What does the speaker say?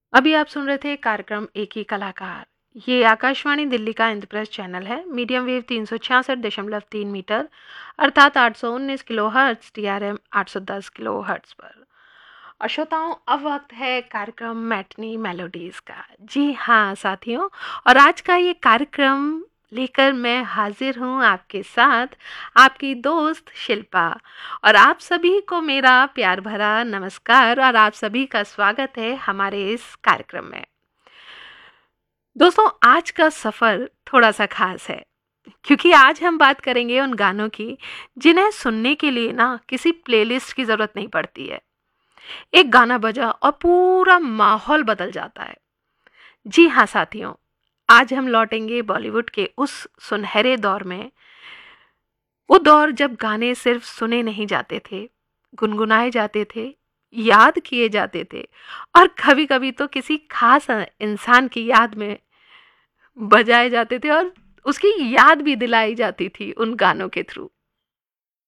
अभी आप सुन रहे थे कार्यक्रम एक ही कलाकार। ये आकाशवाणी दिल्ली का इंद्रप्रस्थ चैनल है। मीडियम वेव 366.3 मीटर अर्थात 819 kilo hertz, TRM 810 kilo hertz पर। और श्रोताओं, अब वक्त है कार्यक्रम मैटनी मेलोडीज का। जी हाँ साथियों, और आज का ये कार्यक्रम लेकर मैं हाजिर हूँ आपके साथ, आपकी दोस्त शिल्पा। और आप सभी को मेरा प्यार भरा नमस्कार और आप सभी का स्वागत है हमारे इस कार्यक्रम में। दोस्तों, आज का सफ़र थोड़ा सा खास है, क्योंकि आज हम बात करेंगे उन गानों की जिन्हें सुनने के लिए ना किसी प्लेलिस्ट की ज़रूरत नहीं पड़ती है। एक गाना बजा और पूरा माहौल बदल जाता है। जी हाँ साथियों, आज हम लौटेंगे बॉलीवुड के उस सुनहरे दौर में। वो दौर जब गाने सिर्फ सुने नहीं जाते थे, गुनगुनाए जाते थे, याद किए जाते थे, और कभी कभी तो किसी खास इंसान की याद में बजाए जाते थे और उसकी याद भी दिलाई जाती थी उन गानों के थ्रू।